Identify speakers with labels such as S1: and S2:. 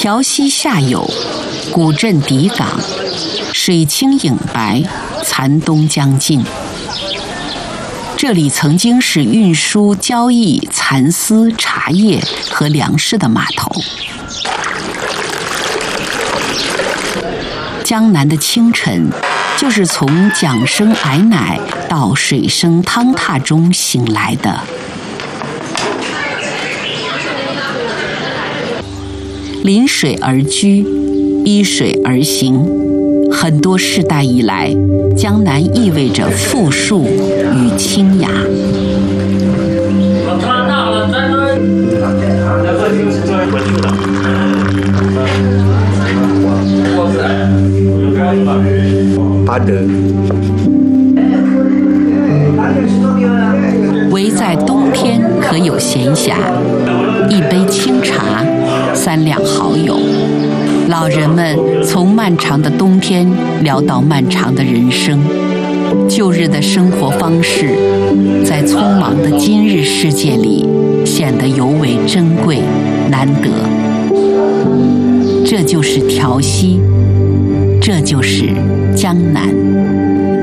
S1: 调溪下有古镇底港，水清影白，残冬将尽。这里曾经是运输、交易蚕丝、茶叶和粮食的码头。江南的清晨，就是从桨声矮乃到水声汤踏中醒来的。临水而居，依水而行，很多世代以来，江南意味着富庶与清雅。唯在冬天可有闲暇，一杯清茶，3两好友。老人们从漫长的冬天聊到漫长的人生，旧日的生活方式，在匆忙的今日世界里显得尤为珍贵难得。这就是调溪，这就是江南。